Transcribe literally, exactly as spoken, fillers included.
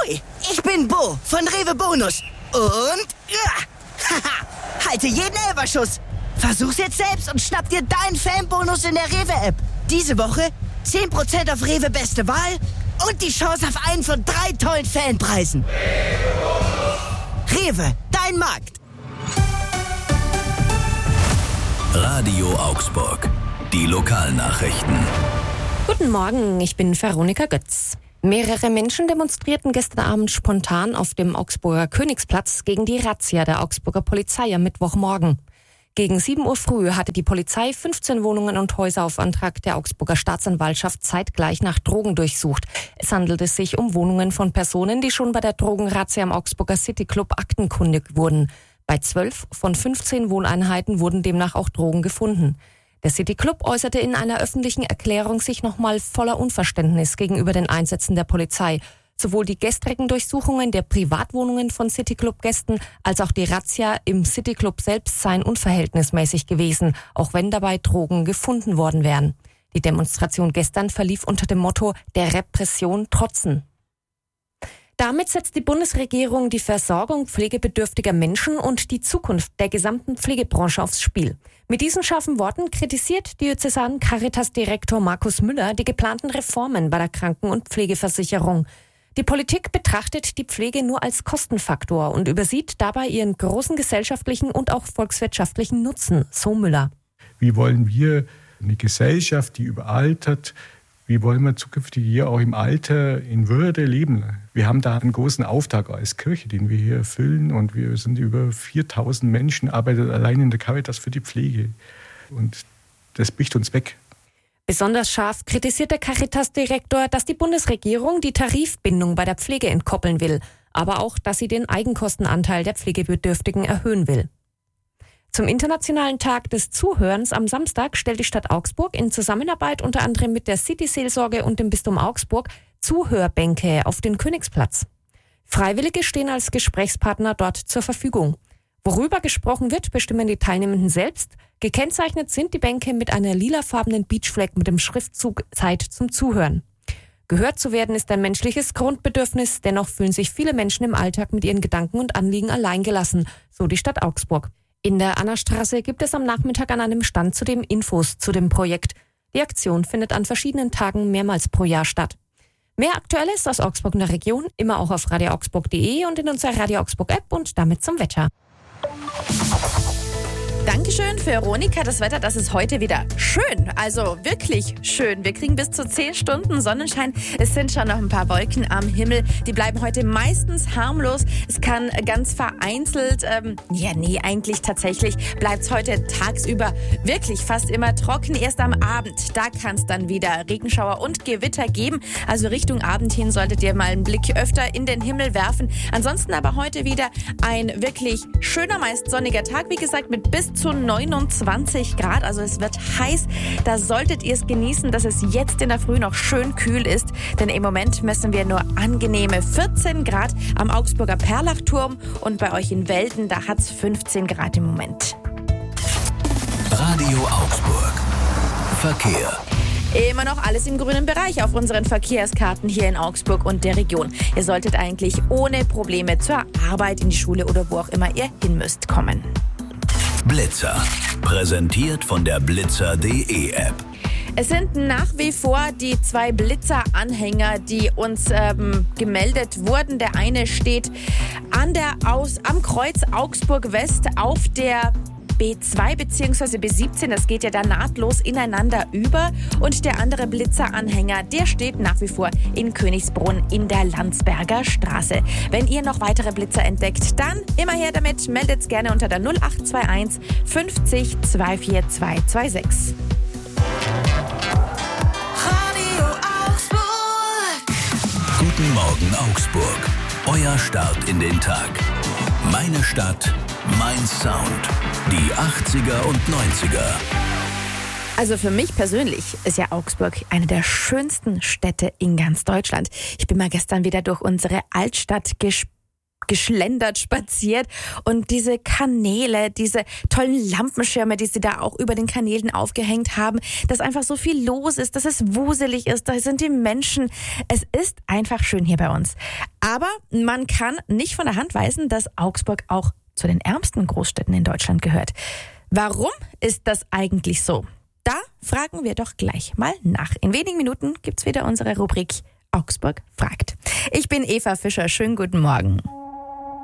Ahoi, ich bin Bo von Rewe Bonus. Und ja, haha, halte jeden Elferschuss. Versuch's jetzt selbst und schnapp dir deinen Fanbonus in der Rewe-App. Diese Woche zehn Prozent auf Rewe Beste Wahl und die Chance auf einen von drei tollen Fanpreisen. Rewe, dein Markt. Radio Augsburg. Die Lokalnachrichten. Guten Morgen, ich bin Veronika Götz. Mehrere Menschen demonstrierten gestern Abend spontan auf dem Augsburger Königsplatz gegen die Razzia der Augsburger Polizei am Mittwochmorgen. Gegen sieben Uhr früh hatte die Polizei fünfzehn Wohnungen und Häuser auf Antrag der Augsburger Staatsanwaltschaft zeitgleich nach Drogen durchsucht. Es handelte sich um Wohnungen von Personen, die schon bei der Drogenrazzia am Augsburger City Club aktenkundig wurden. Bei zwölf von fünfzehn Wohneinheiten wurden demnach auch Drogen gefunden. Der City Club äußerte in einer öffentlichen Erklärung sich nochmal voller Unverständnis gegenüber den Einsätzen der Polizei. Sowohl die gestrigen Durchsuchungen der Privatwohnungen von City Club-Gästen als auch die Razzia im City Club selbst seien unverhältnismäßig gewesen, auch wenn dabei Drogen gefunden worden wären. Die Demonstration gestern verlief unter dem Motto der Repression trotzen. Damit setzt die Bundesregierung die Versorgung pflegebedürftiger Menschen und die Zukunft der gesamten Pflegebranche aufs Spiel. Mit diesen scharfen Worten kritisiert Diözesan-Caritas-Direktor Markus Müller die geplanten Reformen bei der Kranken- und Pflegeversicherung. Die Politik betrachtet die Pflege nur als Kostenfaktor und übersieht dabei ihren großen gesellschaftlichen und auch volkswirtschaftlichen Nutzen, so Müller. Wie wollen wir eine Gesellschaft, die überaltert, wie wollen wir zukünftig hier auch im Alter in Würde leben? Wir haben da einen großen Auftrag als Kirche, den wir hier erfüllen. Und wir sind über viertausend Menschen, arbeiten allein in der Caritas für die Pflege. Und das bricht uns weg. Besonders scharf kritisiert der Caritas-Direktor, dass die Bundesregierung die Tarifbindung bei der Pflege entkoppeln will, aber auch, dass sie den Eigenkostenanteil der Pflegebedürftigen erhöhen will. Zum Internationalen Tag des Zuhörens am Samstag stellt die Stadt Augsburg in Zusammenarbeit unter anderem mit der City-Seelsorge und dem Bistum Augsburg Zuhörbänke auf den Königsplatz. Freiwillige stehen als Gesprächspartner dort zur Verfügung. Worüber gesprochen wird, bestimmen die Teilnehmenden selbst. Gekennzeichnet sind die Bänke mit einer lilafarbenen Beachflag mit dem Schriftzug Zeit zum Zuhören. Gehört zu werden ist ein menschliches Grundbedürfnis, dennoch fühlen sich viele Menschen im Alltag mit ihren Gedanken und Anliegen alleingelassen, so die Stadt Augsburg. In der Annastraße gibt es am Nachmittag an einem Stand zudem Infos zu dem Projekt. Die Aktion findet an verschiedenen Tagen mehrmals pro Jahr statt. Mehr Aktuelles aus Augsburg und der Region immer auch auf radio augsburg punkt de und in unserer Radio Augsburg App und damit zum Wetter. Dankeschön, Veronika. Das Wetter, das ist heute wieder schön. Also wirklich schön. Wir kriegen bis zu zehn Stunden Sonnenschein. Es sind schon noch ein paar Wolken am Himmel. Die bleiben heute meistens harmlos. Es kann ganz vereinzelt, ähm, ja nee, eigentlich tatsächlich bleibt es heute tagsüber wirklich fast immer trocken. Erst am Abend, da kann es dann wieder Regenschauer und Gewitter geben. Also Richtung Abend hin solltet ihr mal einen Blick öfter in den Himmel werfen. Ansonsten aber heute wieder ein wirklich schöner, meist sonniger Tag. Wie gesagt, mit bis zu neunundzwanzig Grad, also es wird heiß. Da solltet ihr es genießen, dass es jetzt in der Früh noch schön kühl ist, denn im Moment messen wir nur angenehme vierzehn Grad am Augsburger Perlachturm und bei euch in Welden, da hat es fünfzehn Grad im Moment. Radio Augsburg. Verkehr. Immer noch alles im grünen Bereich auf unseren Verkehrskarten hier in Augsburg und der Region. Ihr solltet eigentlich ohne Probleme zur Arbeit, in die Schule oder wo auch immer ihr hin müsst kommen. Blitzer. Präsentiert von der blitzer punkt de App. Es sind nach wie vor die zwei Blitzer-Anhänger, die uns ähm, gemeldet wurden. Der eine steht an der Aus, am Kreuz Augsburg West auf der B zwei bzw. B siebzehn, das geht ja da nahtlos ineinander über. Und der andere Blitzer-Anhänger, der steht nach wie vor in Königsbrunn in der Landsberger Straße. Wenn ihr noch weitere Blitzer entdeckt, dann immer her damit. Meldet's gerne unter der null acht zwei eins fünfzig zwei vier zwei zwei sechs. Radio Augsburg. Guten Morgen Augsburg. Euer Start in den Tag. Meine Stadt, mein Sound. Die achtziger und neunziger. Also für mich persönlich ist ja Augsburg eine der schönsten Städte in ganz Deutschland. Ich bin mal gestern wieder durch unsere Altstadt gespielt. geschlendert, spaziert und diese Kanäle, diese tollen Lampenschirme, die sie da auch über den Kanälen aufgehängt haben, dass einfach so viel los ist, dass es wuselig ist, da sind die Menschen. Es ist einfach schön hier bei uns. Aber man kann nicht von der Hand weisen, dass Augsburg auch zu den ärmsten Großstädten in Deutschland gehört. Warum ist das eigentlich so? Da fragen wir doch gleich mal nach. In wenigen Minuten gibt's wieder unsere Rubrik Augsburg fragt. Ich bin Eva Fischer. Schönen guten Morgen.